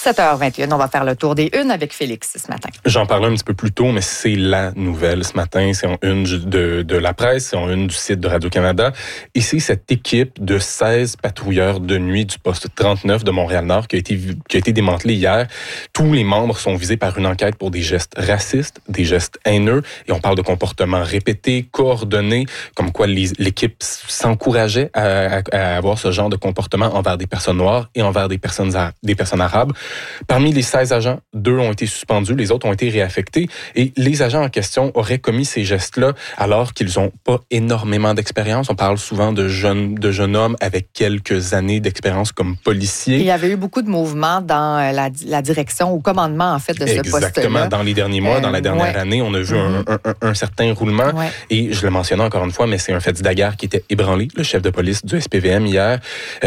7h21, on va faire le tour des unes avec Félix ce matin. J'en parlais un petit peu plus tôt, mais c'est la nouvelle ce matin. C'est en une de la presse, c'est en une du site de Radio-Canada. Et c'est cette équipe de 16 patrouilleurs de nuit du poste 39 de Montréal-Nord qui a été démantelée hier. Tous les membres sont visés par une enquête pour des gestes racistes, des gestes haineux. Et on parle de comportements répétés, coordonnés, comme quoi l'équipe s'encourageait à avoir ce genre de comportement envers des personnes noires et envers des personnes arabes. Parmi les 16 agents, 2 ont été suspendus, les autres ont été réaffectés. Et les agents en question auraient commis ces gestes-là alors qu'ils n'ont pas énormément d'expérience. On parle souvent de jeunes hommes avec quelques années d'expérience comme policiers. Il y avait eu beaucoup de mouvements dans la direction, au commandement, en fait, de ce poste-là. Exactement. Dans les derniers mois, dans la dernière année, on a vu un certain roulement. Ouais. Et je le mentionnais encore une fois, mais c'est un fait Daguerre qui était ébranlé, le chef de police du SPVM hier.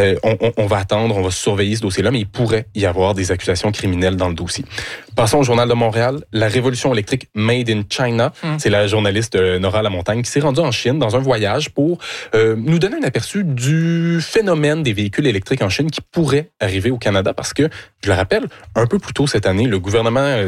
On va attendre, on va surveiller ce dossier-là, mais il pourrait y avoir des accusations criminelles dans le dossier. Passons au Journal de Montréal. La révolution électrique Made in China. C'est la journaliste Nora Lamontagne qui s'est rendue en Chine dans un voyage pour nous donner un aperçu du phénomène des véhicules électriques en Chine qui pourrait arriver au Canada parce que, je le rappelle, un peu plus tôt cette année, le gouvernement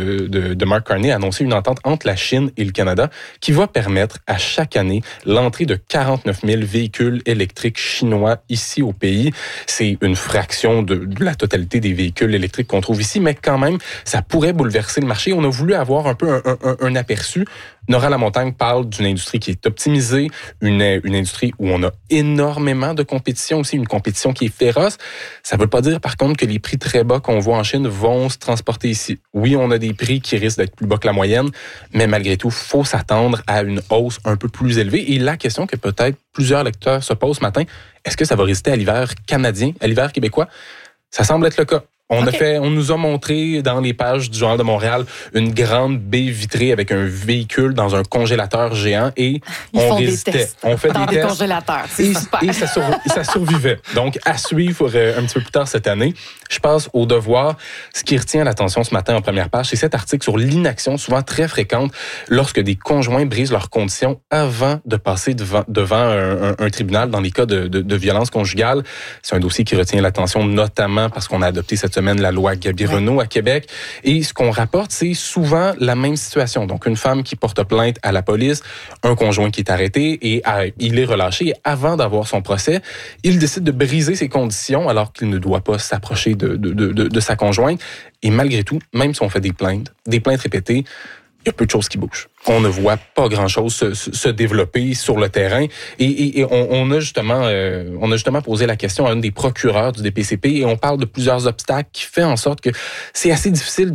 de Mark Carney a annoncé une entente entre la Chine et le Canada qui va permettre à chaque année l'entrée de 49 000 véhicules électriques chinois ici au pays. C'est une fraction de la totalité des véhicules électriques qu'on trouve ici, mais quand même, ça pourrait bouleverser le marché. On a voulu avoir un peu un aperçu. Nora Lamontagne parle d'une industrie qui est optimisée, une industrie où on a énormément de compétition aussi, une compétition qui est féroce. Ça ne veut pas dire, par contre, que les prix très bas qu'on voit en Chine vont se transporter ici. Oui, on a des prix qui risquent d'être plus bas que la moyenne, mais malgré tout, il faut s'attendre à une hausse un peu plus élevée. Et la question que peut-être plusieurs lecteurs se posent ce matin, est-ce que ça va résister à l'hiver canadien, à l'hiver québécois? Ça semble être le cas. On nous a montré dans les pages du Journal de Montréal une grande baie vitrée avec un véhicule dans un congélateur géant et on résistait. On fait des tests congélateurs. Et ça survivait. Donc, à suivre un petit peu plus tard cette année. Je passe au devoir. Ce qui retient l'attention ce matin en première page, c'est cet article sur l'inaction souvent très fréquente lorsque des conjoints brisent leurs conditions avant de passer devant un tribunal dans les cas de violence conjugale. C'est un dossier qui retient l'attention notamment parce qu'on a adopté cette semaine la loi Gabi-Renaud à Québec. Et ce qu'on rapporte, c'est souvent la même situation. Donc, une femme qui porte plainte à la police, un conjoint qui est arrêté et il est relâché. Et avant d'avoir son procès, il décide de briser ses conditions alors qu'il ne doit pas s'approcher de sa conjointe. Et malgré tout, même si on fait des plaintes répétées, il y a peu de choses qui bougent. On ne voit pas grand-chose se développer sur le terrain. Et on a justement posé la question à une des procureurs du DPCP et on parle de plusieurs obstacles qui fait en sorte que c'est assez difficile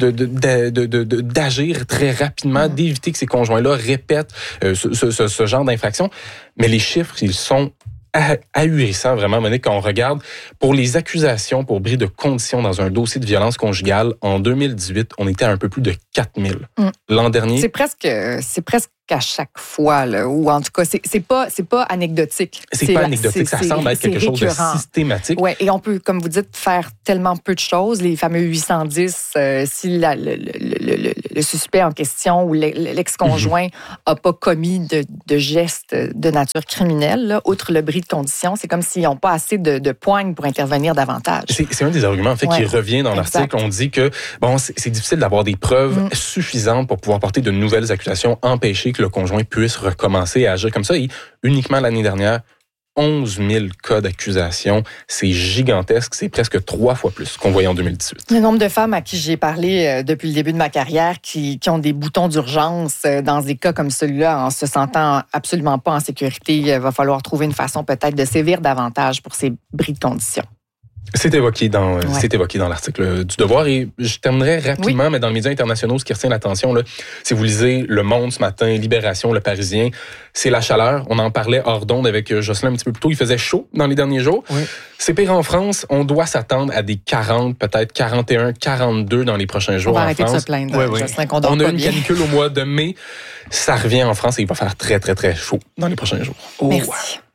d'agir très rapidement, d'éviter que ces conjoints-là répètent ce genre d'infraction. Mais les chiffres, ils sont ahurissant, vraiment, Monique, quand on regarde pour les accusations pour bris de conditions dans un dossier de violence conjugale, en 2018, on était à un peu plus de 4 000. L'an dernier... C'est presque à chaque fois, là, ou en tout cas, c'est pas anecdotique. C'est pas anecdotique, ça semble être quelque chose de systématique. Oui, et on peut, comme vous dites, faire tellement peu de choses. Les fameux 810, si le suspect en question ou l'ex-conjoint n'a pas commis de gestes de nature criminelle, là, outre le bris de conditions, c'est comme s'ils n'ont pas assez de poignes pour intervenir davantage. C'est un des arguments en fait, qui revient dans l'article. On dit que c'est difficile d'avoir des preuves suffisantes pour pouvoir porter de nouvelles accusations, empêcher que le conjoint puisse recommencer à agir comme ça. Et uniquement l'année dernière, 11 000 cas d'accusation. C'est gigantesque. C'est presque 3 fois plus qu'on voyait en 2018. Le nombre de femmes à qui j'ai parlé depuis le début de ma carrière qui ont des boutons d'urgence dans des cas comme celui-là en se sentant absolument pas en sécurité, il va falloir trouver une façon peut-être de sévir davantage pour ces bris de conditions. C'est évoqué dans l'article du Devoir. Et je terminerai rapidement, mais dans les médias internationaux, ce qui retient l'attention, là, si vous lisez Le Monde ce matin, Libération, Le Parisien, c'est la chaleur. On en parlait hors d'onde avec Jocelyn un petit peu plus tôt. Il faisait chaud dans les derniers jours. Oui. C'est pire en France. On doit s'attendre à des 40, peut-être 41, 42 dans les prochains jours en France. On va arrêter de se plaindre, Jocelyn, qu'on dort pas bien. On a une canicule au mois de mai. Ça revient en France et il va faire très, très, très chaud dans les prochains jours. Merci.